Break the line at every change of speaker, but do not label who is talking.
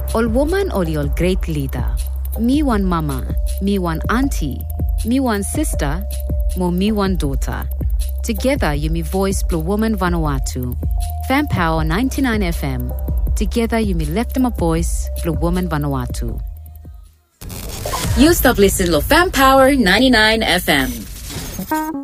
All woman or your great leader. Me one mama, me one auntie, me one sister, mo me one daughter. Together you me voice Blue Woman Vanuatu. Fan Power 99 FM. Together you me left them a voice Blue Woman Vanuatu. You stop listening to Fan Power 99 FM.